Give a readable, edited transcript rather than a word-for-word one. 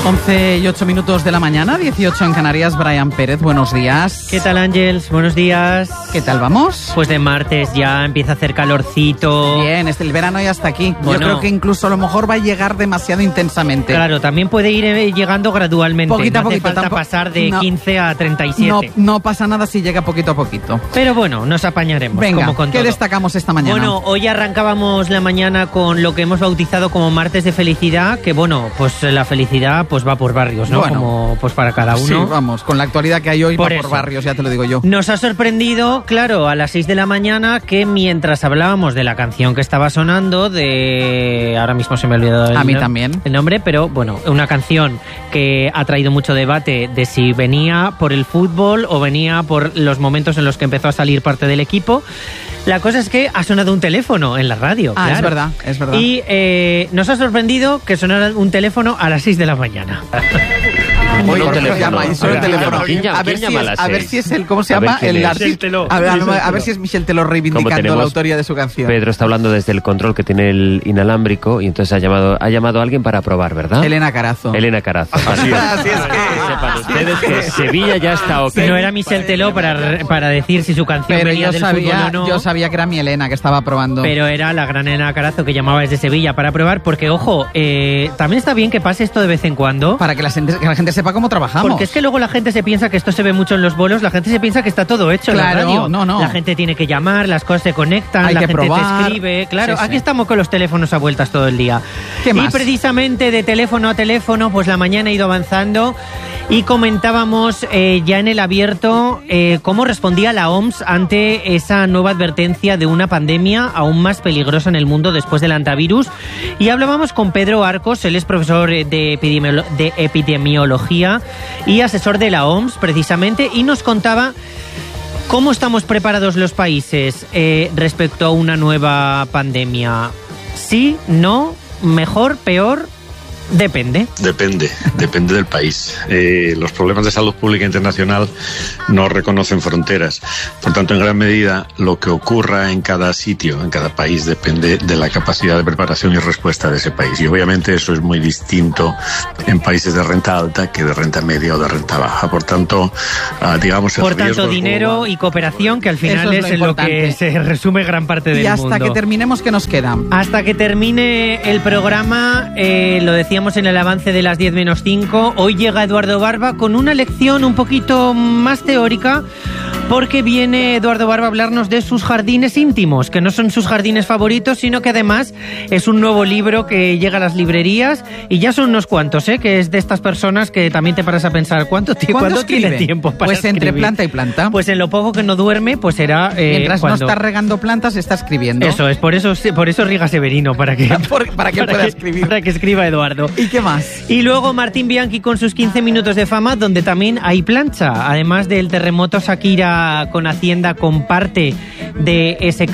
11:08 de la mañana, 18 en Canarias. Brian Pérez, buenos días. ¿Qué tal, Ángels? Buenos días. ¿Qué tal vamos? Pues de martes ya empieza a hacer calorcito. Bien, el verano ya está aquí. Bueno, yo creo que incluso a lo mejor va a llegar demasiado intensamente. Claro, también puede ir llegando gradualmente. Poquito a no hace poquito. falta pasar de 15 a 37. No pasa nada si llega poquito a poquito. Pero bueno, nos apañaremos. Venga, como con ¿qué todo destacamos esta mañana? Bueno, hoy arrancábamos la mañana con lo que hemos bautizado como martes de felicidad, que bueno, pues la felicidad pues va por barrios, ¿no? Bueno, como pues para cada uno. Sí, vamos, con la actualidad que hay hoy Por va por eso. barrios, ya te lo digo yo. Nos ha sorprendido, claro, a las 6 de la mañana que mientras hablábamos de la canción que estaba sonando, de... ahora mismo se me ha olvidado A mí también. el nombre, pero bueno, una canción que ha traído mucho debate de si venía por el fútbol o venía por los momentos en los que empezó a salir parte del equipo. La cosa es que ha sonado un teléfono en la radio. Ah, claro. es verdad. Y nos ha sorprendido que sonara un teléfono a las 6 de la mañana. Muy un teléfono. llama, y suena el teléfono. ¿Quién llama? A ver ¿Quién llama a las a ver 6? si es el, ¿cómo se A ver llama? quién El es. artista. Michel Teló. A ver si es Michel Teló reivindicando la autoría de su canción. Pedro está hablando desde el control que tiene el inalámbrico y entonces ha llamado a alguien para probar, ¿verdad? Elena Carazo. Elena Carazo. Así es. Así es que... Sepan ustedes que Sevilla ya está ok. No era Michel Teló para decir si su canción Pero venía del fútbol o no. yo sabía que era mi Elena que estaba probando. Pero era la gran Elena Carazo que llamaba desde Sevilla para probar, porque, ojo, también está bien que pase esto de vez en cuando. Para que la gente sepa cómo trabajamos. Porque es que luego la gente se piensa que esto se ve mucho en los bolos, la gente se piensa que está todo hecho en la Claro, radio. no. La gente tiene que llamar, las cosas se conectan, Hay la que gente probar. te escribe. Claro, Sí, aquí sí. estamos con los teléfonos a vueltas todo el día. ¿Qué más? Y precisamente de teléfono a teléfono, pues la mañana ha ido avanzando y comentábamos ya en el abierto cómo respondía la OMS ante esa nueva advertencia de una pandemia aún más peligrosa en el mundo después del antivirus. Y hablábamos con Pedro Arcos, él es profesor de epidemiología y asesor de la OMS precisamente, y nos contaba cómo estamos preparados los países respecto a una nueva pandemia. Sí, no, mejor, peor. Depende Depende del país. Los problemas de salud pública internacional no reconocen fronteras. Por tanto, en gran medida, lo que ocurra en cada sitio, en cada país, depende de la capacidad de preparación y respuesta de ese país. Y obviamente eso es muy distinto en países de renta alta que de renta media o de renta baja. Por tanto, digamos... Por tanto, dinero y cooperación, que al final Eso es es lo en lo que importante. se resume gran parte del Y hasta mundo. que terminemos, ¿qué nos queda? Hasta que termine el programa, lo decíamos en el avance de las 10 menos 5, hoy llega Eduardo Barba con una lección un poquito más teórica, porque viene Eduardo Barba a hablarnos de sus jardines íntimos, que no son sus jardines favoritos, sino que además es un nuevo libro que llega a las librerías, y ya son unos cuantos, que es de estas personas que también te paras a pensar, ¿cuánto tiene tiempo para Pues entre escribir? planta y planta. Pues en lo poco que no duerme, pues será Mientras cuando... no está regando plantas, está escribiendo. Eso es, por eso riega Severino, para que para que pueda escribir. Para que escriba Eduardo. ¿Y qué más? Y luego Martín Bianchi con sus 15 minutos de fama, donde también hay plancha. Además del terremoto, Shakira con Hacienda comparte de ese